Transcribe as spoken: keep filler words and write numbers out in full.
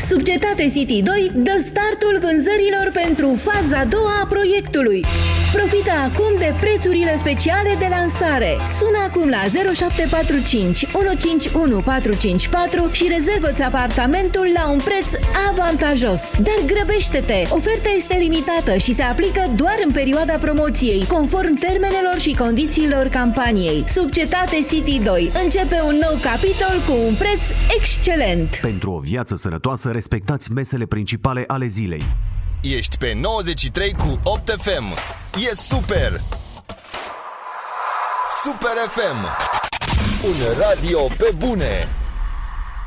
Societate City doi dă startul vânzărilor pentru faza a doua a proiectului. Profită acum de prețurile speciale de lansare. Sună acum la zero șapte patru cinci unu cinci unu patru cinci patru și rezervă-ți apartamentul la un preț avantajos. Dar grăbește-te! Oferta este limitată și se aplică doar în perioada promoției, conform termenelor și condițiilor campaniei. Societate City doi începe un nou capitol cu un preț excelent. Pentru o viață sănătoasă, respectați mesele principale ale zilei. Ești pe nouăzeci și trei cu opt F M. E super! Super F M. Un radio pe bune.